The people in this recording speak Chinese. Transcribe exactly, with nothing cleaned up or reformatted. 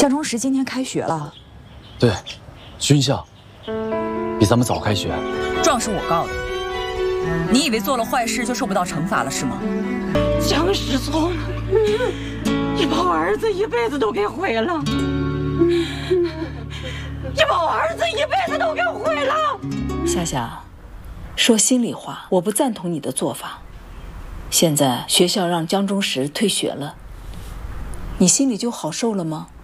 江中石今天开学了。 对，军校比咱们早开学。 状是我告的，你以为做了坏事就受不到惩罚了是吗？ 江世聪，你把我儿子一辈子都给毁了，你把我儿子一辈子都给毁了。 夏夏，说心里话，我不赞同你的做法。现在学校让江中石退学了，你心里就好受了吗？